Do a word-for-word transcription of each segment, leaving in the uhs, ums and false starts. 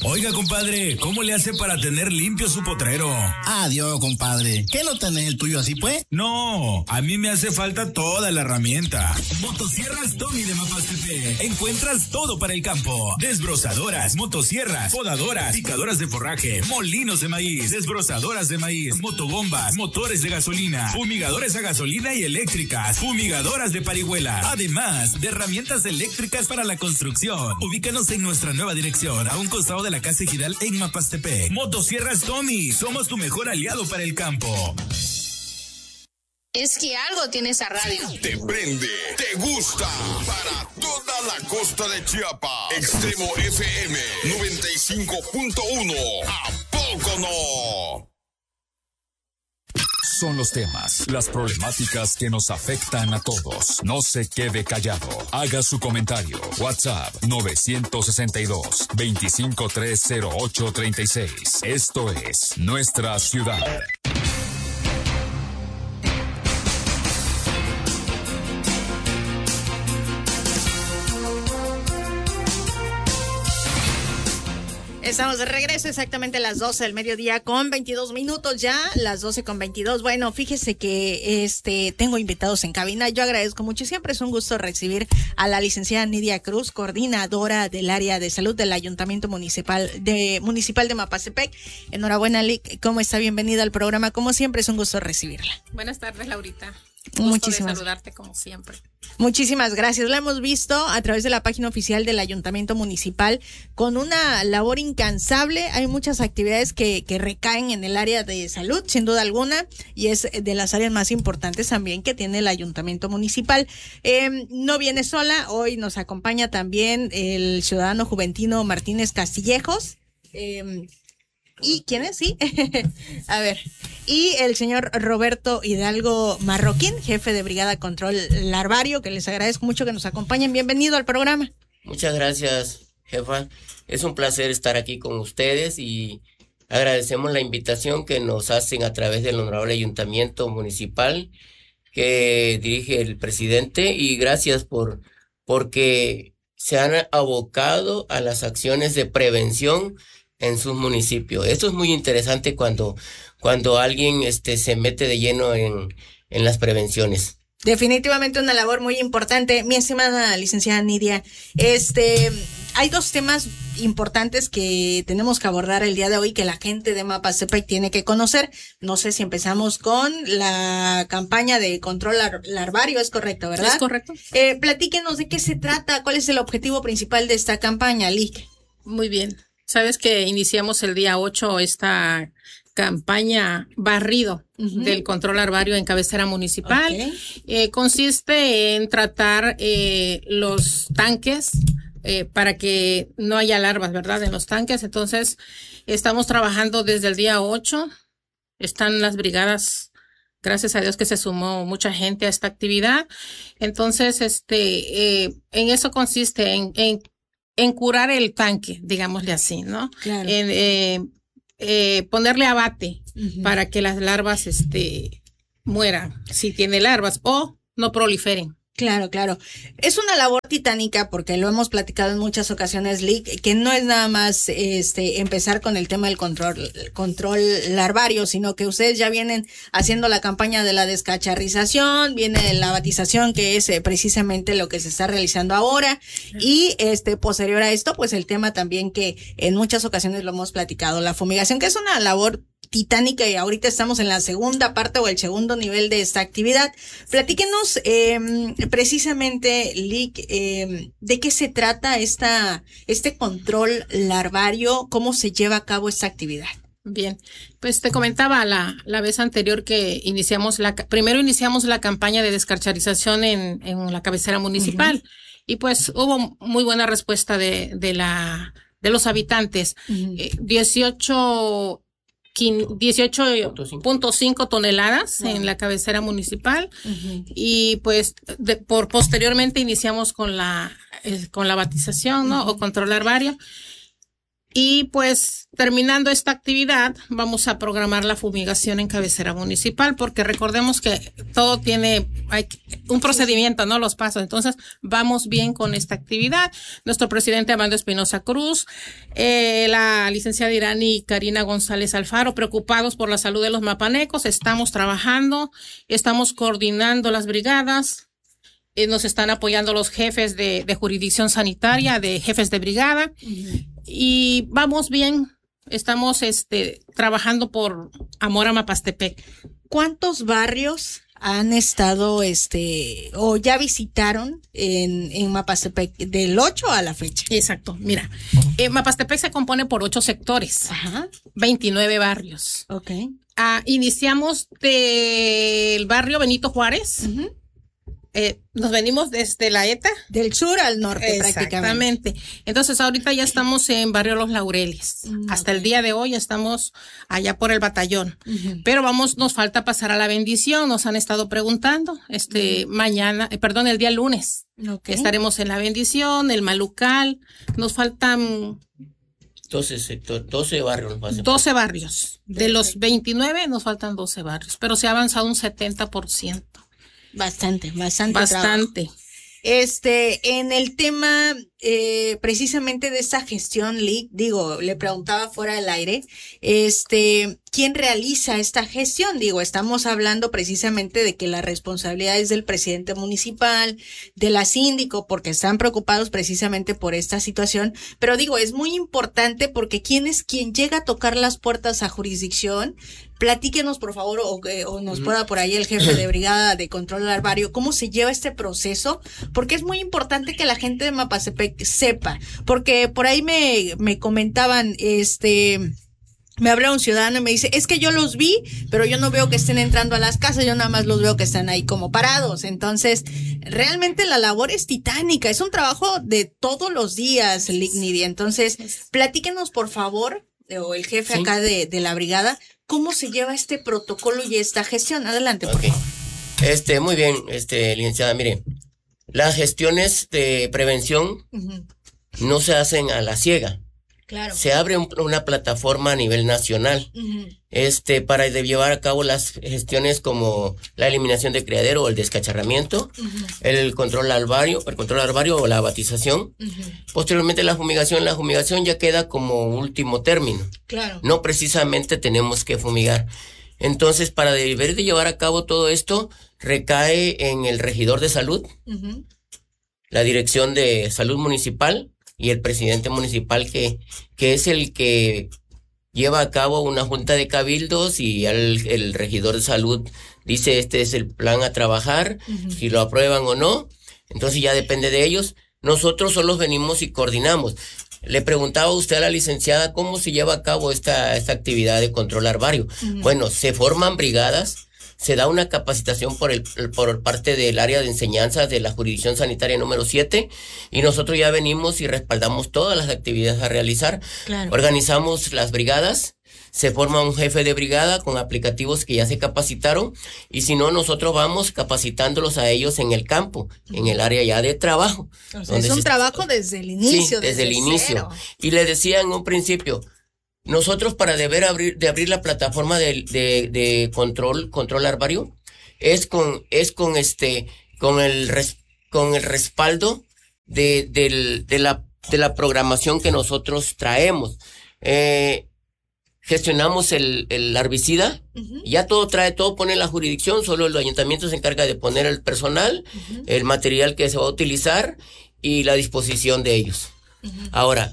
Oiga, compadre, ¿cómo le hace para tener limpio su potrero? Adiós, compadre. ¿Qué no tenés el tuyo así, pues? No, a mí me hace falta toda la herramienta. Motosierras Tommy de Mapastepec. Encuentras todo para el campo. Desbrozadoras, motosierras, podadoras, picadoras de forraje, molinos de maíz, desbrozadoras de maíz, motobombas, motores de gasolina, fumigadores a gasolina y eléctricas, fumigadoras de parihuela. Además de herramientas eléctricas para la construcción. Ubícanos en nuestra nueva dirección, a un costado de la Casa Ejidal en Mapastepec. Motosierras Tommy, somos tu mejor aliado para el campo. Es que algo tiene esa radio. Te prende, te gusta. Para toda la costa de Chiapas. Extremo F M noventa y cinco punto uno. ¿A poco no? Son los temas, las problemáticas que nos afectan a todos. No se quede callado. Haga su comentario. WhatsApp nueve seis dos, dos cinco tres cero ocho tres seis. Esto es Nuestra Ciudad. Estamos de regreso exactamente a las doce del mediodía con veintidós minutos ya, las doce con veintidós. Bueno, fíjese que este tengo invitados en cabina. Yo agradezco mucho y siempre es un gusto recibir a la licenciada Nidia Cruz, coordinadora del área de salud del Ayuntamiento Municipal de Municipal de Mapastepec. Enhorabuena, Lic. ¿Cómo está? Bienvenida al programa. Como siempre es un gusto recibirla. Buenas tardes, Laurita. Gusto Muchísimas de saludarte como siempre. Muchísimas gracias. La hemos visto a través de la página oficial del Ayuntamiento Municipal con una labor incansable. Hay muchas actividades que, que recaen en el área de salud, sin duda alguna, y es de las áreas más importantes también que tiene el Ayuntamiento Municipal. Eh, no viene sola, hoy nos acompaña también el ciudadano juventino Martínez Castillejos. Eh, ¿Y quién es? Sí. A ver. Y el señor Roberto Hidalgo Marroquín, jefe de Brigada Control Larvario, que les agradezco mucho que nos acompañen. Bienvenido al programa. Muchas gracias, jefa. Es un placer estar aquí con ustedes y agradecemos la invitación que nos hacen a través del honorable Ayuntamiento Municipal que dirige el presidente, y gracias por porque se han abocado a las acciones de prevención en sus municipios. Esto es muy interesante cuando, cuando alguien este, se mete de lleno en, en las prevenciones. Definitivamente una labor muy importante. Mi estimada licenciada Nidia, este, hay dos temas importantes que tenemos que abordar el día de hoy que la gente de Mapastepec tiene que conocer. No sé si empezamos con la campaña de control lar- larvario, ¿es correcto, verdad? Es correcto. Eh, platíquenos de qué se trata, cuál es el objetivo principal de esta campaña, Lic. Muy bien. Sabes que iniciamos el día ocho esta campaña barrido uh-huh. del control larvario en cabecera municipal. Okay. Eh, consiste en tratar eh, los tanques eh, para que no haya larvas, ¿verdad? En los tanques. Entonces, estamos trabajando desde el día ocho. Están las brigadas, gracias a Dios que se sumó mucha gente a esta actividad. Entonces, este, eh, en eso consiste en, en en curar el tanque, digámosle así, ¿no? Claro. En, eh, eh, ponerle abate uh-huh. para que las larvas este, mueran, si tiene larvas, o no proliferen. Claro, claro. Es una labor titánica porque lo hemos platicado en muchas ocasiones, Lic, que no es nada más este empezar con el tema del control control larvario, sino que ustedes ya vienen haciendo la campaña de la descacharrización, viene la batización, que es eh, precisamente lo que se está realizando ahora, y este posterior a esto, pues el tema también que en muchas ocasiones lo hemos platicado, la fumigación, que es una labor titánica, y ahorita estamos en la segunda parte o el segundo nivel de esta actividad. Platíquenos eh, precisamente, Lic, eh, de qué se trata esta este control larvario, cómo se lleva a cabo esta actividad. Bien, pues te comentaba la la vez anterior que iniciamos la primero iniciamos la campaña de descacharización en en la cabecera municipal uh-huh. y pues hubo muy buena respuesta de de la de los habitantes. Uh-huh. eh, dieciocho punto cinco toneladas wow. en la cabecera municipal uh-huh. y pues de, por posteriormente iniciamos con la eh, con la batización, ¿no? Uh-huh. O control larvario. Y pues terminando esta actividad vamos a programar la fumigación en cabecera municipal, porque recordemos que todo tiene hay un procedimiento, ¿no? Los pasos. Entonces vamos bien con esta actividad. Nuestro presidente Armando Espinosa Cruz, eh, la licenciada Irani y Karina González Alfaro, preocupados por la salud de los mapanecos, estamos trabajando, estamos coordinando las brigadas. Eh, nos están apoyando los jefes de, de jurisdicción sanitaria, de jefes de brigada, uh-huh. Y vamos bien, estamos este trabajando por amor a Mapastepec. ¿Cuántos barrios han estado este o ya visitaron en, en Mapastepec del ocho a la fecha? Exacto, mira, eh, Mapastepec se compone por ocho sectores, ajá, veintinueve barrios. Okay. Ah, iniciamos del barrio Benito Juárez. Uh-huh. Eh, nos venimos desde la ETA. Del sur al norte, prácticamente. Entonces, ahorita ya estamos en Barrio Los Laureles. Mm, Hasta okay. el día de hoy estamos allá por el batallón. Uh-huh. Pero vamos, nos falta pasar a la bendición. Nos han estado preguntando. Este, uh-huh. mañana, eh, perdón, el día lunes. Okay. Estaremos en la bendición, el Malucal. Nos faltan doce sectores, doce barrios. doce barrios. De los veintinueve nos faltan doce barrios. Pero se ha avanzado un setenta por ciento. Bastante, bastante. Bastante. Trabajo. Este, en el tema eh, precisamente de esta gestión, Lic, digo, le preguntaba fuera del aire, este, ¿quién realiza esta gestión? Digo, estamos hablando precisamente de que la responsabilidad es del presidente municipal, de la síndico, porque están preocupados precisamente por esta situación, pero digo, es muy importante porque quién es quien llega a tocar las puertas a jurisdicción. Platíquenos, por favor, o, o nos pueda por ahí el jefe de brigada de control larvario, cómo se lleva este proceso, porque es muy importante que la gente de Mapastepec sepa, porque por ahí me, me comentaban, este, me habló un ciudadano y me dice, es que yo los vi, pero yo no veo que estén entrando a las casas, yo nada más los veo que están ahí como parados. Entonces, realmente la labor es titánica, es un trabajo de todos los días, Lic-Nidia. Entonces, platíquenos, por favor, o el jefe sí. acá de, de la brigada, ¿cómo se lleva este protocolo y esta gestión? Adelante, por okay. favor. Este, muy bien, este, licenciada, mire, las gestiones de prevención uh-huh. no se hacen a la ciega. Claro. Se abre un, una plataforma a nivel nacional, uh-huh. este, para de llevar a cabo las gestiones como la eliminación de criadero o el descacharramiento, uh-huh. el control larvario, el control larvario o la abatización. Uh-huh. Posteriormente la fumigación, la fumigación ya queda como último término. Claro. No precisamente tenemos que fumigar. Entonces, para deber de llevar a cabo todo esto, recae en el regidor de salud, uh-huh. la dirección de salud municipal, y el presidente municipal que, que es el que lleva a cabo una junta de cabildos y el, el regidor de salud dice este es el plan a trabajar, uh-huh. si lo aprueban o no, entonces ya depende de ellos. Nosotros solo venimos y coordinamos. Le preguntaba usted a la licenciada cómo se lleva a cabo esta, esta actividad de control larvario. Uh-huh. Bueno, se forman brigadas, se da una capacitación por el por parte del área de enseñanza de la jurisdicción sanitaria número siete y nosotros ya venimos y respaldamos todas las actividades a realizar. Claro. Organizamos las brigadas, se forma un jefe de brigada con aplicativos que ya se capacitaron y si no, nosotros vamos capacitándolos a ellos en el campo, uh-huh. en el área ya de trabajo. O sea, es un se... trabajo desde el inicio. Sí, desde, desde el inicio. Cero. Y le decía en un principio, nosotros para deber abrir, de abrir la plataforma de, de, de control, control larvario, es con, es con este, con el res, con el respaldo de, de, de la, de la programación que nosotros traemos. Eh, gestionamos el, el herbicida, uh-huh. ya todo trae, todo pone la jurisdicción, solo el ayuntamiento se encarga de poner el personal, uh-huh. el material que se va a utilizar y la disposición de ellos. Uh-huh. Ahora,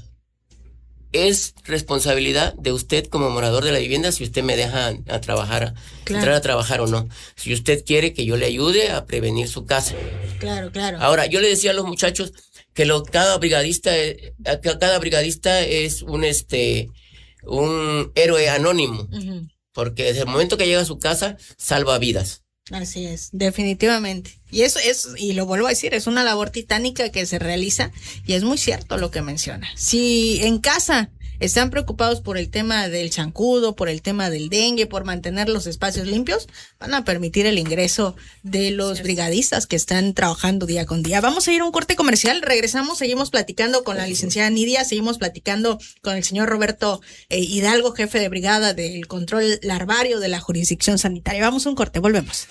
es responsabilidad de usted como morador de la vivienda si usted me deja a trabajar, claro. entrar a trabajar o no. Si usted quiere que yo le ayude a prevenir su casa. Claro, claro. Ahora, yo le decía a los muchachos que lo, cada brigadista, cada brigadista es un este, un héroe anónimo, uh-huh. porque desde el momento que llega a su casa salva vidas. Así es, definitivamente. Y eso es, y lo vuelvo a decir, es una labor titánica que se realiza y es muy cierto lo que menciona. Si en casa están preocupados por el tema del zancudo, por el tema del dengue, por mantener los espacios limpios, van a permitir el ingreso de los brigadistas que están trabajando día con día. Vamos a ir a un corte comercial, regresamos, seguimos platicando con la licenciada Nidia, seguimos platicando con el señor Roberto eh, Hidalgo, jefe de brigada del control larvario de la jurisdicción sanitaria. Vamos a un corte, volvemos.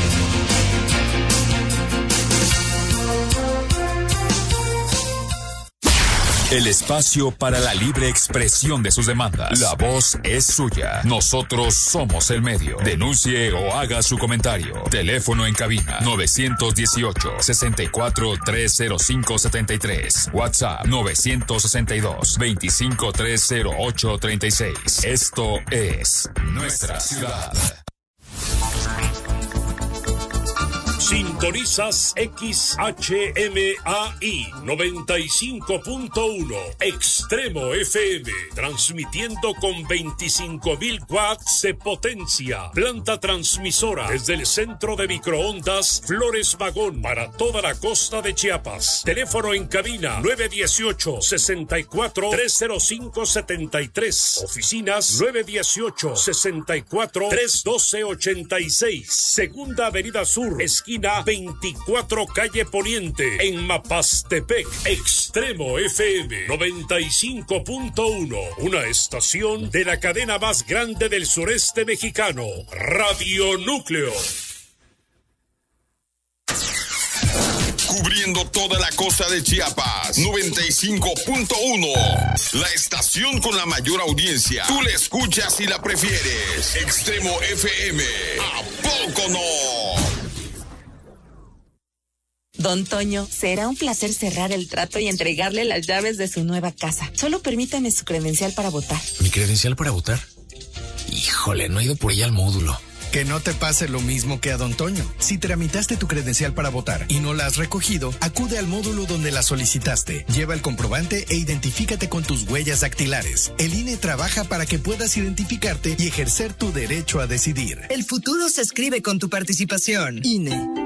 El espacio para la libre expresión de sus demandas. La voz es suya. Nosotros somos el medio. Denuncie o haga su comentario. Teléfono en cabina nueve uno ocho, seis cuatro, tres cero cinco siete tres. WhatsApp nueve seis dos, dos cinco tres cero ocho tres seis. Esto es Nuestra Ciudad. Sintonizas X H M A I noventa y cinco punto uno Extremo F M, transmitiendo con veinticinco mil watts de potencia. Planta transmisora desde el centro de microondas Flores Magón para toda la costa de Chiapas. Teléfono en cabina nueve uno ocho, seis cuatro, tres cero cinco siete tres. Oficinas nueve uno ocho, seis cuatro, tres uno dos ocho seis. Segunda Avenida Sur, esquina veinticuatro calle Poniente, en Mapastepec. Extremo F M noventa y cinco punto uno, una estación de la cadena más grande del sureste mexicano, Radio Núcleo. Cubriendo toda la costa de Chiapas, noventa y cinco punto uno. La estación con la mayor audiencia. Tú la escuchas y la prefieres. Extremo F M. ¿A poco no? Don Toño, será un placer cerrar el trato y entregarle las llaves de su nueva casa. Solo permítame su credencial para votar. ¿Mi credencial para votar? Híjole, no he ido por ella al módulo. Que no te pase lo mismo que a Don Toño. Si tramitaste tu credencial para votar y no la has recogido, acude al módulo donde la solicitaste. Lleva el comprobante e identifícate con tus huellas dactilares. El I N E trabaja para que puedas identificarte y ejercer tu derecho a decidir. El futuro se escribe con tu participación. I N E.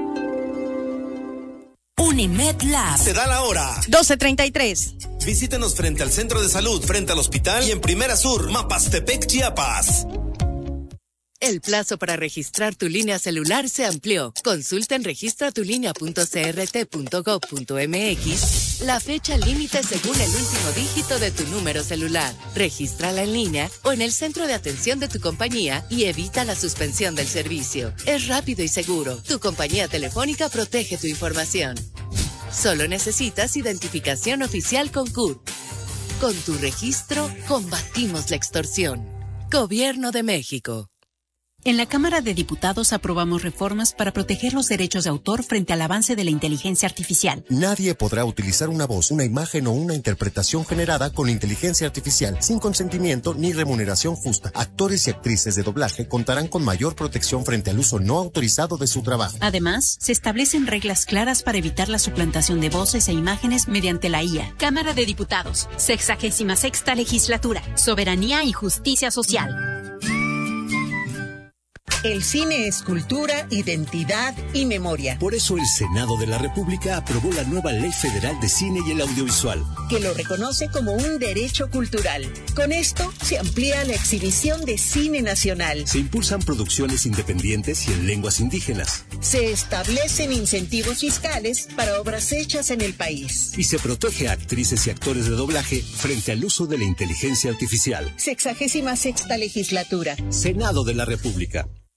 Unimed Lab. Se da la hora. doce treinta y tres. Visítenos frente al Centro de Salud, frente al hospital y en Primera Sur, Mapastepec, Chiapas. El plazo para registrar tu línea celular se amplió. Consulta en registra tu línea punto c r t punto gov punto m x la fecha límite según el último dígito de tu número celular. Regístrala en línea o en el centro de atención de tu compañía y evita la suspensión del servicio. Es rápido y seguro. Tu compañía telefónica protege tu información. Solo necesitas identificación oficial con C U R. Con tu registro, combatimos la extorsión. Gobierno de México. En la Cámara de Diputados aprobamos reformas para proteger los derechos de autor frente al avance de la inteligencia artificial. Nadie podrá utilizar una voz, una imagen o una interpretación generada con inteligencia artificial sin consentimiento ni remuneración justa. Actores y actrices de doblaje contarán con mayor protección frente al uso no autorizado de su trabajo. Además, se establecen reglas claras para evitar la suplantación de voces e imágenes mediante la I A. Cámara de Diputados, sexagésima sexta legislatura, soberanía y justicia social. El cine es cultura, identidad y memoria. Por eso el Senado de la República aprobó la nueva Ley Federal de Cine y el Audiovisual, que lo reconoce como un derecho cultural. Con esto se amplía la exhibición de cine nacional. Se impulsan producciones independientes y en lenguas indígenas. Se establecen incentivos fiscales para obras hechas en el país. Y se protege a actrices y actores de doblaje frente al uso de la inteligencia artificial. Sexagésima sexta legislatura. Senado de la República.